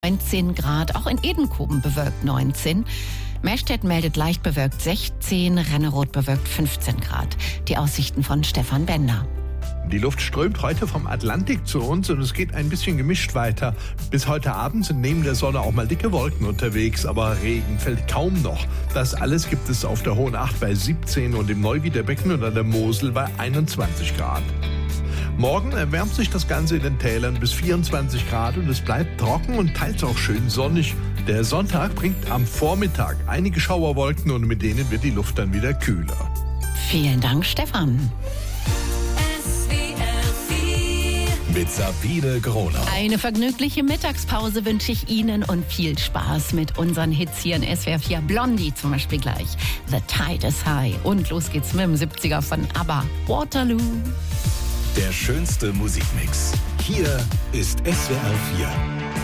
19 Grad, auch in Edenkoben bewölkt 19. Meerstedt meldet leicht bewölkt 16, Renneroth bewölkt 15 Grad. Die Aussichten von Stefan Bender. Die Luft strömt heute vom Atlantik zu uns und es geht ein bisschen gemischt weiter. Bis heute Abend sind neben der Sonne auch mal dicke Wolken unterwegs, aber Regen fällt kaum noch. Das alles gibt es auf der Hohen Acht bei 17 und im Neuwiederbecken und an der Mosel bei 21 Grad. Morgen erwärmt sich das Ganze in den Tälern bis 24 Grad und es bleibt trocken und teils auch schön sonnig. Der Sonntag bringt am Vormittag einige Schauerwolken und mit denen wird die Luft dann wieder kühler. Vielen Dank, Stefan. Mit Sabine Groner. Eine vergnügliche Mittagspause wünsche ich Ihnen und viel Spaß mit unseren Hits hier in SWR 4. Blondie zum Beispiel gleich. The Tide is High. Und los geht's mit dem 70er von ABBA. Waterloo. Der schönste Musikmix. Hier ist SWR 4.